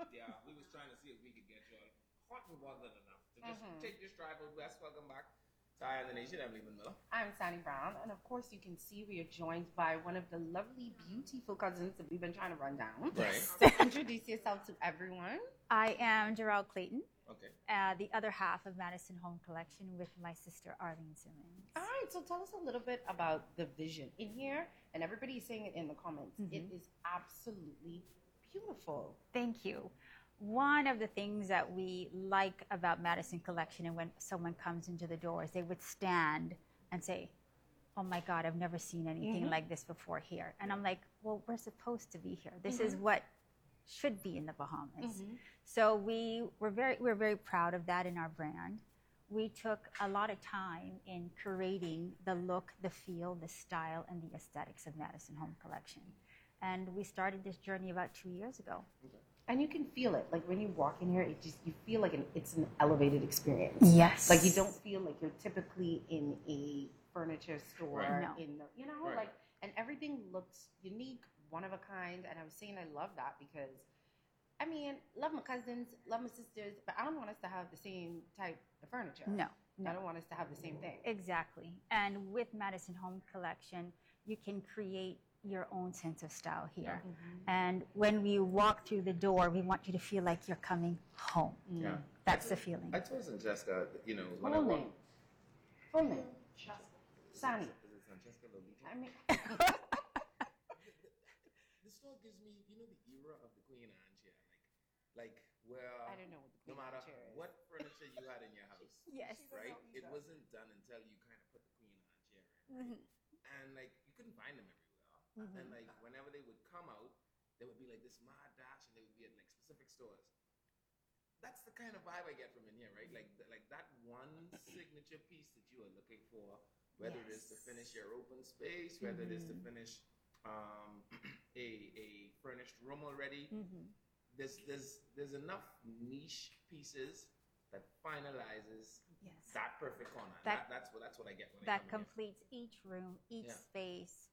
Yeah, we was trying to see if we could get y'all. Hot wasn't enough to just take this drive out west. Welcome back to Eye on the Nation. I'm Lehman Miller. I'm Sani Brown, and of course, you can see we are joined by one of the lovely, beautiful cousins that we've been trying to run down. Right. So introduce yourself to everyone. I am Gerald Clayton, Okay. the other half of Madison Home Collection with my sister Arlene Simmons. All right, so tell us a little bit about the vision in here, and everybody's saying it in the comments. It is absolutely beautiful. Thank you. One of the things that we like about Madison Collection, and when someone comes into the doors, they would stand and say, "Oh my God, I've never seen anything like this before here." And I'm like, well, we're supposed to be here. This is what should be in the Bahamas. So we're very proud of that in our brand. We took a lot of time in curating the look, the feel, the style, and the aesthetics of Madison Home Collection. And we started this journey about 2 years ago. And you can feel it. Like when you walk in here, you feel like it's an elevated experience. Yes. Like you don't feel like you're typically in a furniture store. Right. No. Like, and everything looks unique, one of a kind. And I was saying I love that because, I mean, love my cousins, love my sisters, but I don't want us to have the same type of furniture. No. I don't want us to have the same thing. Exactly. And with Madison Home Collection, you can create your own sense of style here. And when we walk through the door, we want you to feel like you're coming home. Yeah. That's the feeling. I told Francesca, when Full I name. Full name. Sani. Is it Francesca Lolita? I mean, The store gives me, the era of the Queen Anne chair, like where I don't know what the no Queen matter Anne chair is. what furniture you had in your house, Yes. right? It wasn't done until you kind of put the Queen Anne chair in, and like you couldn't find them everywhere. And like whenever they would come out, there would be like this mad dash, and they would be at like specific stores. That's the kind of vibe I get from in here, right? Like that one signature piece that you are looking for, whether it is to finish your open space, whether it is to finish a furnished room already. There's enough niche pieces that finalizes Yes. that perfect corner. That- That's what I get when I That come completes each room, each Yeah. space